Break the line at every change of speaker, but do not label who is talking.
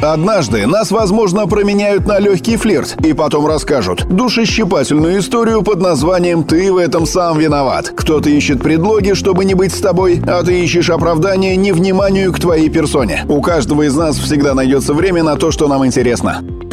Однажды нас, возможно, променяют на легкий флирт и потом расскажут душещипательную историю под названием «Ты в этом сам виноват». Кто-то ищет предлоги, чтобы не быть с тобой, а ты ищешь оправдание невниманию к твоей персоне. У каждого из нас всегда найдется время на то, что нам интересно.